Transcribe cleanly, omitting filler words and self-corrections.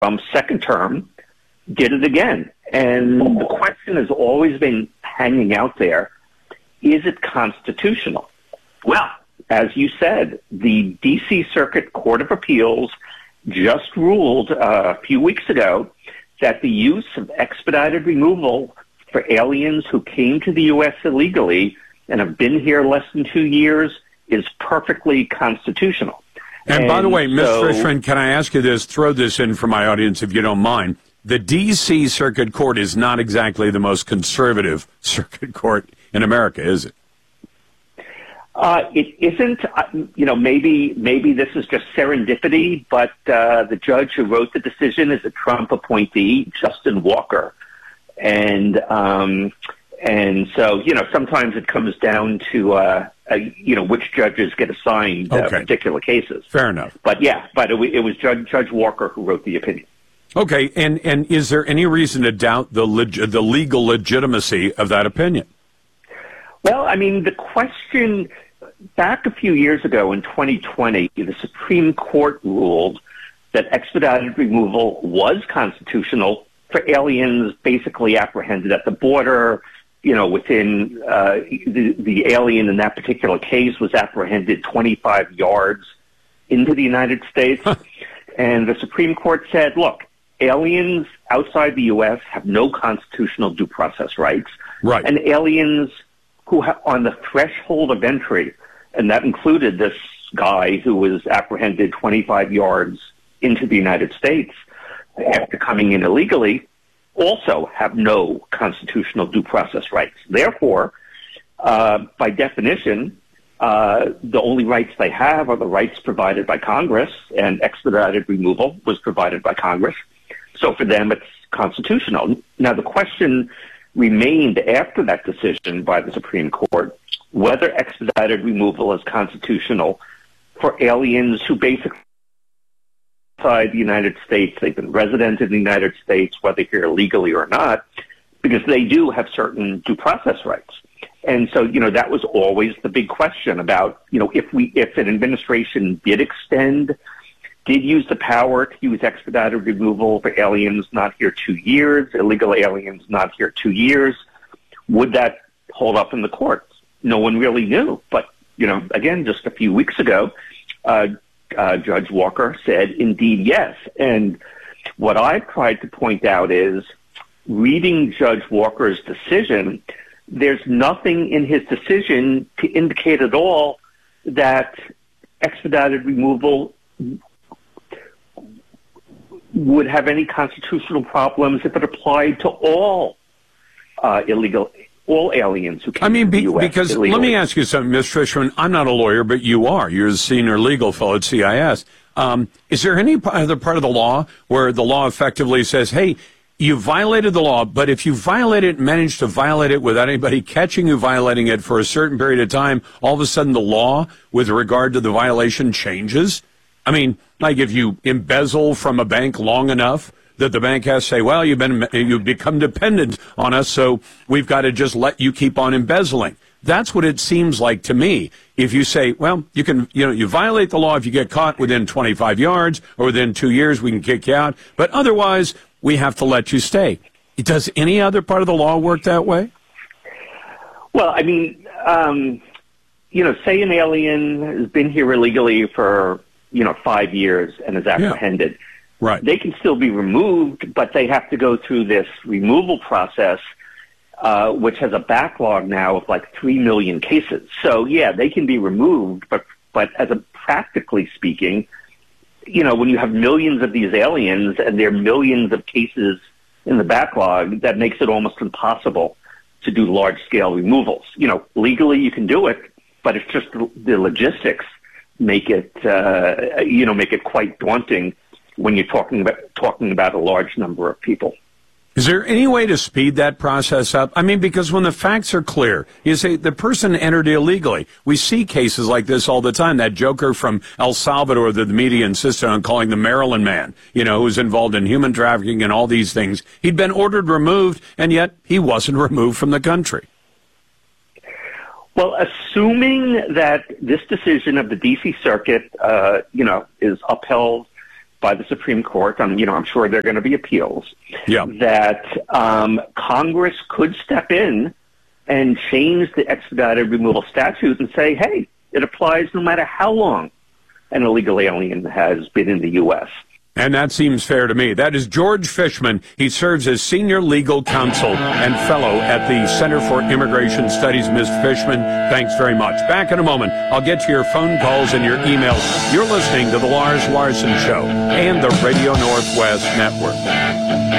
Trump's second term, did it again. And the question has always been hanging out there, is it constitutional? Well, as you said, the D.C. Circuit Court of Appeals just ruled a few weeks ago that the use of expedited removal for aliens who came to the U.S. illegally and have been here less than 2 years is perfectly constitutional. And by the way, Ms. Frischman, can I ask you this? Throw this in for my audience if you don't mind. The D.C. Circuit Court is not exactly the most conservative circuit court in America, is it? It isn't. Maybe this is just serendipity, but the judge who wrote the decision is a Trump appointee, Justin Walker, and so sometimes it comes down to which judges get assigned particular cases. Fair enough. But it was Judge Walker who wrote the opinion. Okay, and is there any reason to doubt the legal legitimacy of that opinion? Well, I mean, the question back a few years ago in 2020, the Supreme Court ruled that expedited removal was constitutional for aliens basically apprehended at the border. Within the alien in that particular case was apprehended 25 yards into the United States. And the Supreme Court said, look, aliens outside the U.S. have no constitutional due process rights. Right. And aliens who are on the threshold of entry, and that included this guy who was apprehended 25 yards into the United States after coming in illegally, also have no constitutional due process rights. Therefore, by definition, the only rights they have are the rights provided by Congress, and expedited removal was provided by Congress. So for them, it's constitutional. Now, the question remained after that decision by the Supreme Court whether expedited removal is constitutional for aliens who basically outside the United States, they've been resident in the United States, whether here legally or not, because they do have certain due process rights. And so, that was always the big question about, if an administration did use the power to use expedited removal for aliens not here 2 years, illegal aliens not here 2 years, would that hold up in the courts? No one really knew. But, again, just a few weeks ago, Judge Walker said, indeed, yes. And what I've tried to point out is, reading Judge Walker's decision, there's nothing in his decision to indicate at all that expedited removal would have any constitutional problems if it applied to all aliens who came to the U.S. because illegally. Let me ask you something, Ms. Frischman. I'm not a lawyer, but you are. You're a senior legal fellow at CIS. Is there any other part of the law where the law effectively says, hey, you violated the law, but if you violate it, manage to violate it without anybody catching you violating it for a certain period of time, all of a sudden the law with regard to the violation changes? I mean, like if you embezzle from a bank long enough that the bank has to say, well, you've become dependent on us, so we've got to just let you keep on embezzling. That's what it seems like to me. If you say, well, you violate the law if you get caught within 25 yards or within 2 years, we can kick you out. But otherwise, we have to let you stay. Does any other part of the law work that way? Well, I mean, say an alien has been here illegally for, 5 years and is apprehended. Yeah. Right. They can still be removed, but they have to go through this removal process, which has a backlog now of like 3 million cases. So, yeah, they can be removed, but as a practically speaking, when you have millions of these aliens and there are millions of cases in the backlog, that makes it almost impossible to do large-scale removals. Legally you can do it, but it's just the logistics make it quite daunting when you're talking about a large number of people. Is there any way to speed that process up? I mean, because when the facts are clear, you say the person entered illegally. We see cases like this all the time. That joker from El Salvador that the media insisted on calling the Maryland man, who's involved in human trafficking and all these things. He'd been ordered removed, and yet he wasn't removed from the country. Well, assuming that this decision of the D.C. Circuit, is upheld by the Supreme Court, I'm sure there are going to be appeals, Yeah. that Congress could step in and change the expedited removal statute and say, hey, it applies no matter how long an illegal alien has been in the U.S. And that seems fair to me. That is George Fishman. He serves as senior legal counsel and fellow at the Center for Immigration Studies. Mr. Fishman, thanks very much. Back in a moment, I'll get to your phone calls and your emails. You're listening to The Lars Larson Show and the Radio Northwest Network.